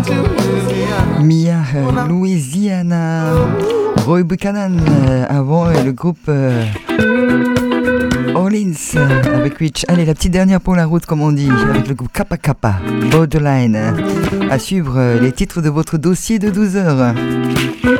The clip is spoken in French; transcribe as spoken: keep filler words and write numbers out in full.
Mia, euh, Louisiana, Roy Buchanan, euh, avant et le groupe euh, Orleans euh, avec Rich. Allez, la petite dernière pour la route, comme on dit, avec le groupe Kappa Kappa, Borderline. À suivre euh, les titres de votre dossier de douze heures.